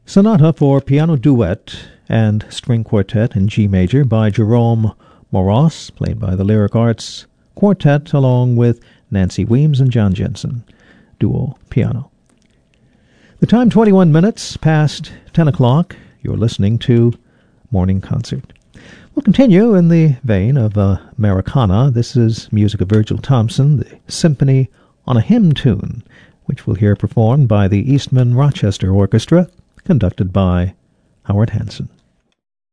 Sonata for Piano Duet and String Quartet in G major by Jerome Moross, played by the Lyric Arts Quartet along with Nancy Weems and John Jensen, duo piano. The time 21 minutes past 10 o'clock. You're listening to Morning Concert. We'll continue in the vein of Americana. This is music of Virgil Thompson, the Symphony on a Hymn Tune, which we'll hear performed by the Eastman Rochester Orchestra, conducted by Howard Hanson.